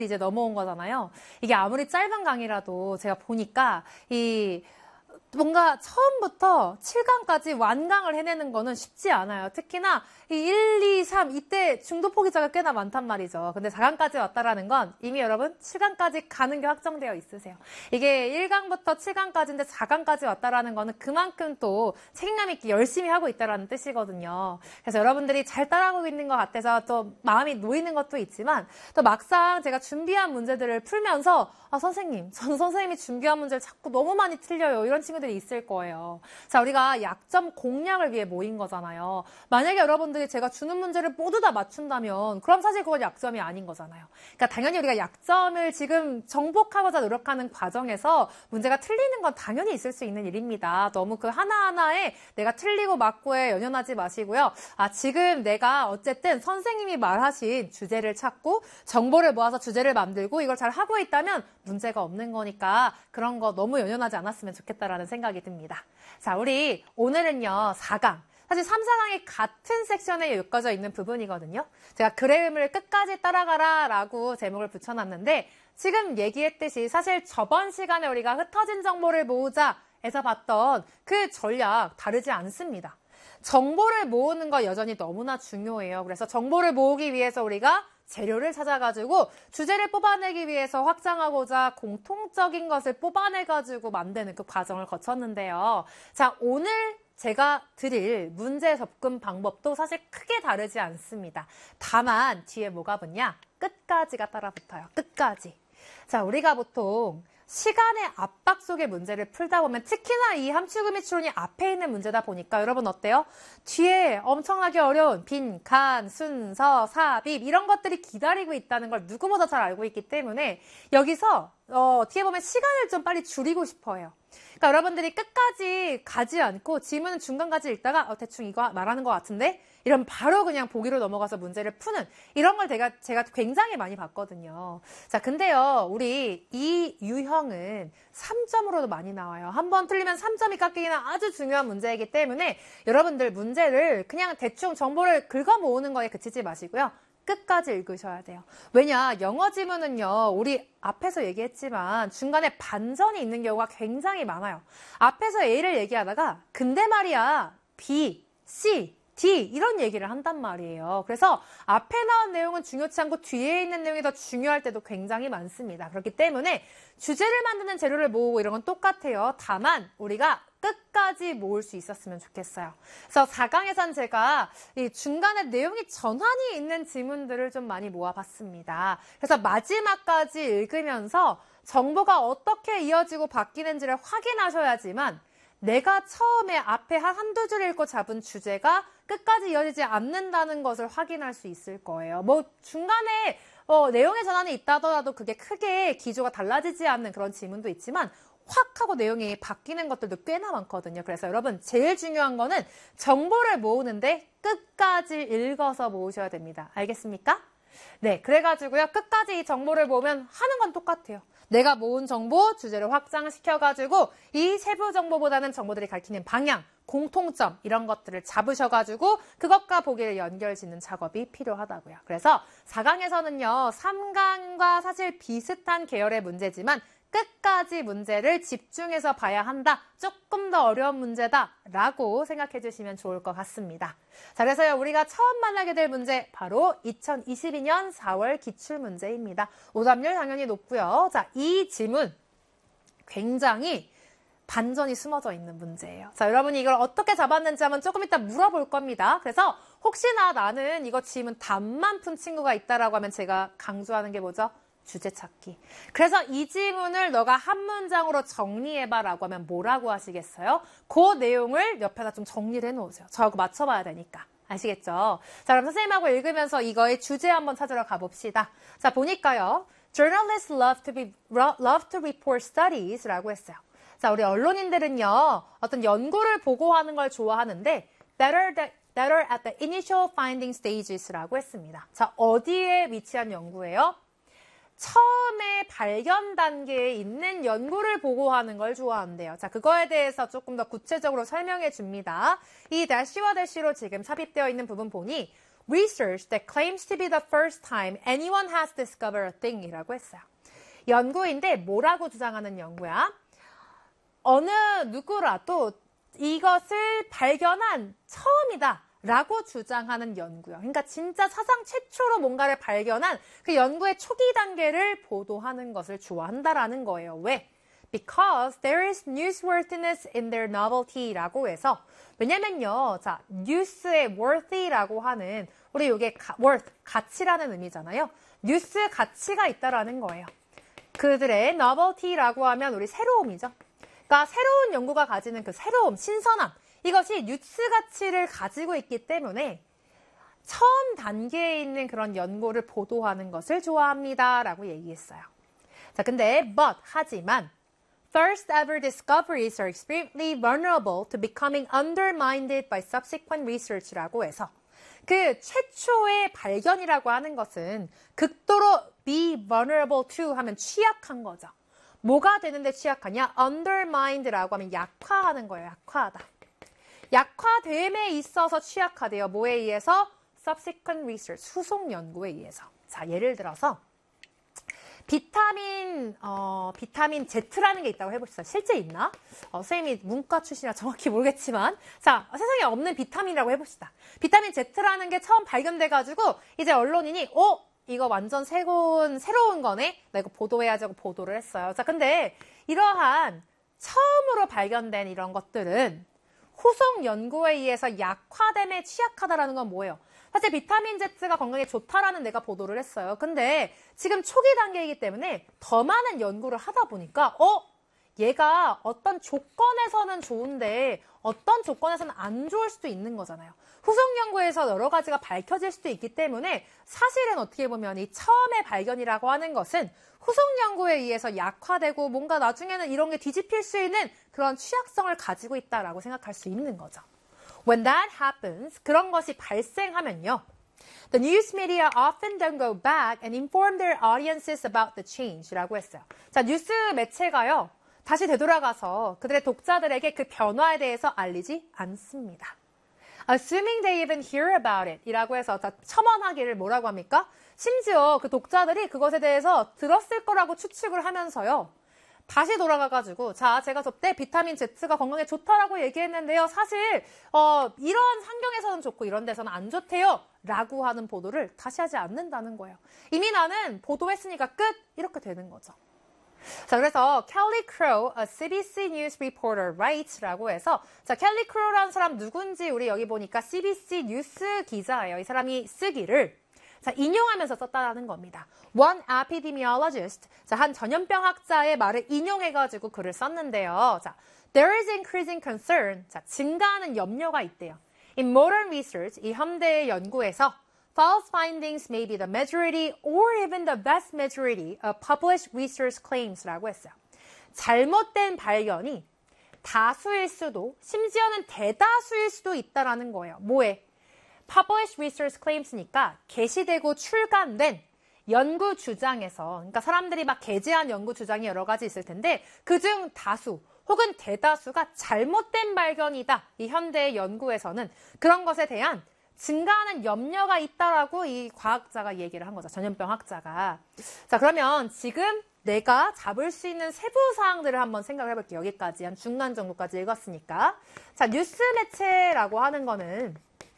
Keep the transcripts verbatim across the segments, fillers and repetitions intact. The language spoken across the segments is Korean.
이제 넘어온 거잖아요. 이게 아무리 짧은 강의라도 제가 보니까 이 뭔가 처음부터 칠 강까지 완강을 해내는 거는 쉽지 않아요. 특히나 이 일, 이, 삼 이때 중도 포기자가 꽤나 많단 말이죠. 근데 사 강까지 왔다라는 건 이미 여러분 칠 강까지 가는 게 확정되어 있으세요. 이게 일 강부터 칠 강까지인데 사 강까지 왔다라는 거는 그만큼 또 책임감 있게 열심히 하고 있다라는 뜻이거든요. 그래서 여러분들이 잘 따라가고 있는 것 같아서 또 마음이 놓이는 것도 있지만 또 막상 제가 준비한 문제들을 풀면서 아 선생님, 전 선생님이 준비한 문제를 자꾸 너무 많이 틀려요. 이런 친구들이 있을 거예요. 자, 우리가 약점 공략을 위해 모인 거잖아요. 만약에 여러분들이 제가 주는 문제를 모두 다 맞춘다면 그럼 사실 그건 약점이 아닌 거잖아요. 그러니까 당연히 우리가 약점을 지금 정복하고자 노력하는 과정에서 문제가 틀리는 건 당연히 있을 수 있는 일입니다. 너무 그 하나하나에 내가 틀리고 맞고에 연연하지 마시고요. 아, 지금 내가 어쨌든 선생님이 말하신 주제를 찾고 정보를 모아서 주제를 만들고 이걸 잘 하고 있다면 문제가 없는 거니까 그런 거 너무 연연하지 않았으면 좋겠다라는 생각이 듭니다. 자, 우리 오늘은요 사 강. 사실 삼, 사 강이 같은 섹션에 엮어져 있는 부분이거든요. 제가 그래음을 끝까지 따라가라 라고 제목을 붙여놨는데 지금 얘기했듯이 사실 저번 시간에 우리가 흩어진 정보를 모으자 에서 봤던 그 전략 다르지 않습니다. 정보를 모으는 거 여전히 너무나 중요해요. 그래서 정보를 모으기 위해서 우리가 재료를 찾아가지고 주제를 뽑아내기 위해서 확장하고자 공통적인 것을 뽑아내가지고 만드는 그 과정을 거쳤는데요. 자, 오늘 제가 드릴 문제 접근 방법도 사실 크게 다르지 않습니다. 다만 뒤에 뭐가 붙냐? 끝까지가 따라붙어요. 끝까지. 자, 우리가 보통 시간의 압박 속의 문제를 풀다 보면 특히나 이 함축음이 추론이 앞에 있는 문제다 보니까 여러분 어때요? 뒤에 엄청나게 어려운 빈, 간, 순서, 삽입 이런 것들이 기다리고 있다는 걸 누구보다 잘 알고 있기 때문에 여기서 어, 어떻게 보면 시간을 좀 빨리 줄이고 싶어 해요. 그러니까 여러분들이 끝까지 가지 않고 지문은 중간까지 읽다가 어, 대충 이거 말하는 것 같은데? 이러면 바로 그냥 보기로 넘어가서 문제를 푸는 이런 걸 제가, 제가 굉장히 많이 봤거든요. 자, 근데요, 우리 이 유형은 삼 점으로도 많이 나와요. 한 번 틀리면 삼 점이 깎이는 아주 중요한 문제이기 때문에 여러분들 문제를 그냥 대충 정보를 긁어 모으는 거에 그치지 마시고요. 끝까지 읽으셔야 돼요. 왜냐, 영어 지문은요, 우리 앞에서 얘기했지만 중간에 반전이 있는 경우가 굉장히 많아요. 앞에서 A를 얘기하다가 근데 말이야, B, C, D 이런 얘기를 한단 말이에요. 그래서 앞에 나온 내용은 중요치 않고 뒤에 있는 내용이 더 중요할 때도 굉장히 많습니다. 그렇기 때문에 주제를 만드는 재료를 모으고 이런 건 똑같아요. 다만 우리가 끝까지 모을 수 있었으면 좋겠어요. 그래서 사 강에선 제가 이 중간에 내용이 전환이 있는 지문들을 좀 많이 모아봤습니다. 그래서 마지막까지 읽으면서 정보가 어떻게 이어지고 바뀌는지를 확인하셔야지만 내가 처음에 앞에 한 한두 줄 읽고 잡은 주제가 끝까지 이어지지 않는다는 것을 확인할 수 있을 거예요. 뭐 중간에 어, 내용의 전환이 있다더라도 그게 크게 기조가 달라지지 않는 그런 지문도 있지만 확 하고 내용이 바뀌는 것들도 꽤나 많거든요. 그래서 여러분 제일 중요한 거는 정보를 모으는데 끝까지 읽어서 모으셔야 됩니다. 알겠습니까? 네, 그래가지고요. 끝까지 이 정보를 모으면 하는 건 똑같아요. 내가 모은 정보, 주제를 확장시켜가지고 이 세부 정보보다는 정보들이 가리키는 방향, 공통점 이런 것들을 잡으셔가지고 그것과 보기를 연결짓는 작업이 필요하다고요. 그래서 사 강에서는요. 삼 강과 사실 비슷한 계열의 문제지만 끝까지 문제를 집중해서 봐야 한다. 조금 더 어려운 문제다. 라고 생각해 주시면 좋을 것 같습니다. 자, 그래서요, 우리가 처음 만나게 될 문제, 바로 이천이십이 년 사월 기출문제입니다. 오답률 당연히 높고요. 자, 이 지문 굉장히 반전이 숨어져 있는 문제예요. 자, 여러분이 이걸 어떻게 잡았는지 한번 조금 이따 물어볼 겁니다. 그래서 혹시나 나는 이거 지문 답만 푼 친구가 있다라고 하면 제가 강조하는 게 뭐죠? 주제 찾기. 그래서 이 지문을 너가 한 문장으로 정리해봐 라고 하면 뭐라고 하시겠어요? 그 내용을 옆에다 좀 정리를 해놓으세요. 저하고 맞춰봐야 되니까. 아시겠죠? 자, 그럼 선생님하고 읽으면서 이거의 주제 한번 찾으러 가봅시다. 자, 보니까요. Journalists love to, be, love to report studies 라고 했어요. 자, 우리 언론인들은요. 어떤 연구를 보고하는 걸 좋아하는데 that are, the, that are at the initial finding stages 라고 했습니다. 자, 어디에 위치한 연구예요? 처음에 발견 단계에 있는 연구를 보고하는 걸 좋아한대요. 자, 그거에 대해서 조금 더 구체적으로 설명해 줍니다. 이 대시와 대시로 지금 삽입되어 있는 부분 보니 research that claims to be the first time anyone has discovered a thing 이라고 했어요. 연구인데 뭐라고 주장하는 연구야? 어느 누구라도 이것을 발견한 처음이다 라고 주장하는 연구요. 그러니까 진짜 사상 최초로 뭔가를 발견한 그 연구의 초기 단계를 보도하는 것을 좋아한다라는 거예요. 왜? Because there is newsworthiness in their novelty라고 해서 왜냐면요. 자, 뉴스의 worthy라고 하는 우리 이게 worth, 가치라는 의미잖아요. 뉴스 가치가 있다라는 거예요. 그들의 novelty라고 하면 우리 새로움이죠. 그러니까 새로운 연구가 가지는 그 새로움, 신선함 이것이 뉴스 가치를 가지고 있기 때문에 처음 단계에 있는 그런 연구를 보도하는 것을 좋아합니다. 라고 얘기했어요. 자, 근데 but, 하지만 first ever discoveries are extremely vulnerable to becoming undermined by subsequent research라고 해서 그 최초의 발견이라고 하는 것은 극도로 be vulnerable to 하면 취약한 거죠. 뭐가 되는데 취약하냐? undermined라고 하면 약화하는 거예요. 약화하다. 약화됨에 있어서 취약하대요. 뭐에 의해서? subsequent research, 후속 연구에 의해서. 자, 예를 들어서 비타민, 어, 비타민 Z라는 게 있다고 해봅시다. 실제 있나? 어, 선생님이 문과 출신이라 정확히 모르겠지만 자, 세상에 없는 비타민이라고 해봅시다. 비타민 Z라는 게 처음 발견돼가지고 이제 언론인이 어? 이거 완전 새로운, 새로운 거네? 나 이거 보도해야지 하고 보도를 했어요. 자, 근데 이러한 처음으로 발견된 이런 것들은 후속 연구에 의해서 약화됨에 취약하다라는 건 뭐예요? 사실 비타민 Z가 건강에 좋다라는 내가 보도를 했어요. 근데 지금 초기 단계이기 때문에 더 많은 연구를 하다 보니까 어? 얘가 어떤 조건에서는 좋은데 어떤 조건에서는 안 좋을 수도 있는 거잖아요. 후속 연구에서 여러 가지가 밝혀질 수도 있기 때문에 사실은 어떻게 보면 이 처음의 발견이라고 하는 것은 후속 연구에 의해서 약화되고 뭔가 나중에는 이런 게 뒤집힐 수 있는 그런 취약성을 가지고 있다라고 생각할 수 있는 거죠. When that happens, 그런 것이 발생하면요. The news media often then go back and inform their audiences about the change라고 했어요. 자, 뉴스 매체가요. 다시 되돌아가서 그들의 독자들에게 그 변화에 대해서 알리지 않습니다. Assuming they even hear about it 이라고 해서 자, 첨언하기를 뭐라고 합니까? 심지어 그 독자들이 그것에 대해서 들었을 거라고 추측을 하면서요. 다시 돌아가가지고 자 제가 저때 비타민 Z가 건강에 좋다라고 얘기했는데요. 사실 어, 이런 환경에서는 좋고 이런 데서는 안 좋대요. 라고 하는 보도를 다시 하지 않는다는 거예요. 이미 나는 보도했으니까 끝! 이렇게 되는 거죠. 자, 그래서 Kelly Crow, a 씨비씨 News reporter, writes라고 해서 자, 켈리 크로우라는 사람 누군지 우리 여기 보니까 씨비씨 뉴스 기자예요. 이 사람이 쓰기를 자, 인용하면서 썼다는 겁니다. One epidemiologist, 자, 한 전염병학자의 말을 인용해가지고 글을 썼는데요. 자, there is increasing concern, 자, 증가하는 염려가 있대요. In modern research, 이 현대의 연구에서 false findings may be the majority or even the vast majority of published research claims라고 했어요. 잘못된 발견이 다수일 수도, 심지어는 대다수일 수도 있다라는 거예요. 뭐에? Published research claims니까 게시되고 출간된 연구 주장에서, 그러니까 사람들이 막 게재한 연구 주장이 여러 가지 있을 텐데 그중 다수 혹은 대다수가 잘못된 발견이다. 이 현대의 연구에서는 그런 것에 대한 증가하는 염려가 있다라고 이 과학자가 얘기를 한 거죠. 전염병 학자가. 자, 그러면 지금 내가 잡을 수 있는 세부 사항들을 한번 생각을 해볼게요. 여기까지 한 중간 정도까지 읽었으니까. 자, 뉴스 매체라고 하는 거는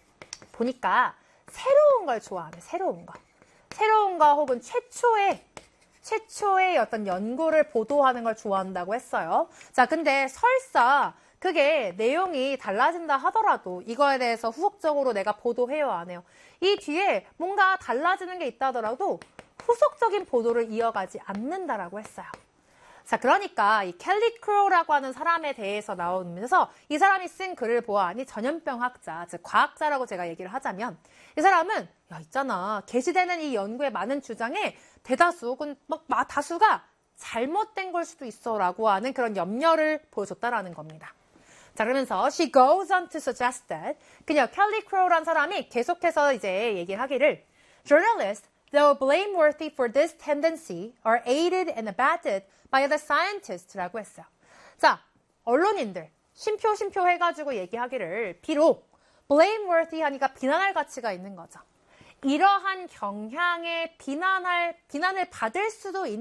보니까 새로운 걸 좋아하네. 새로운 거. 새로운 거 혹은 최초의 최초의 어떤 연구를 보도하는 걸 좋아한다고 했어요. 자, 근데 설사 그게 내용이 달라진다 하더라도 이거에 대해서 후속적으로 내가 보도해요, 안 해요? 이 뒤에 뭔가 달라지는 게 있다 하더라도 후속적인 보도를 이어가지 않는다라고 했어요. 자, 그러니까 이 켈리 크로우라고 하는 사람에 대해서 나오면서 이 사람이 쓴 글을 보아하니 전염병 학자, 즉 과학자라고 제가 얘기를 하자면 이 사람은 야, 있잖아. 게시되는 이 연구의 많은 주장에 대다수 혹은 막 다수가 잘못된 걸 수도 있어 라고 하는 그런 염려를 보여줬다라는 겁니다. 자, 그러면서 she goes on to suggest that 그녀 켈리 크로우라는 사람이 계속해서 이제 얘기를 하기를 journalists, though blameworthy for this tendency, are aided and abetted by the scientists라고 했어요. 자, 언론인들 쉼표 쉼표 해가지고 얘기하기를 비록 blameworthy 하니까 비난할 가치가 있는 거죠. 이러한 경향에 비난할, 비난을 받을 수도 있는